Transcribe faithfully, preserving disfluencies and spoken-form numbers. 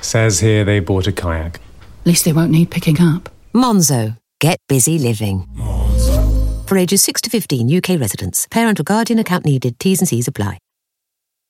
Says here they bought a kayak. At least they won't need picking up. Monzo. Get busy living. Monzo. For ages six to fifteen, U K residents. Parent or guardian account needed. T's and C's apply.